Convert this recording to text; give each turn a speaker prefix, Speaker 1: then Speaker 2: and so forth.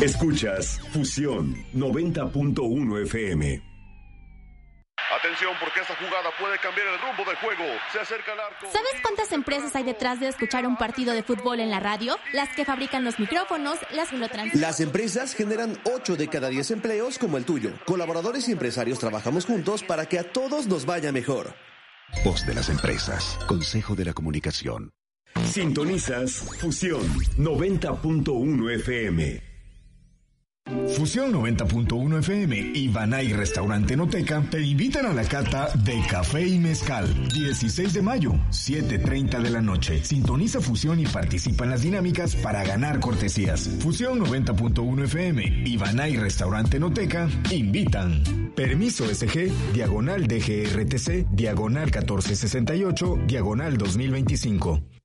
Speaker 1: Escuchas Fusión 90.1 FM.
Speaker 2: Atención, porque esta jugada puede cambiar el rumbo del juego. Se acerca al arco.
Speaker 3: ¿Sabes cuántas empresas hay detrás de escuchar un partido de fútbol en la radio? Las que fabrican los micrófonos, las que lo transmiten.
Speaker 4: Las empresas generan 8 de cada 10 empleos como el tuyo. Colaboradores y empresarios trabajamos juntos para que a todos nos vaya mejor.
Speaker 5: Voz de las empresas. Consejo de la Comunicación.
Speaker 1: Sintonizas Fusión 90.1 FM.
Speaker 6: Fusión 90.1 FM y Banay Restaurante Noteca te invitan a la cata de café y mezcal. 16 de mayo, 7:30 de la noche. Sintoniza Fusión y participa en las dinámicas para ganar cortesías. Fusión 90.1 FM y Banay Restaurante Noteca invitan. Permiso SG, diagonal DGRTC, diagonal 1468, diagonal 2025.